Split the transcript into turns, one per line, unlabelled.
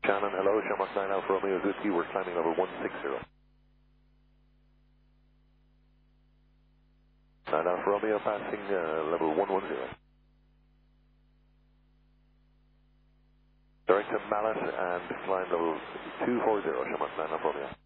Shannon, hello, Shamrock 9 Alfa Romeo Whiskey, we're climbing level 160. 9 Alfa Romeo passing level 110. Direct to Mallet and climb level 240, Shamrock 9 Alfa Romeo.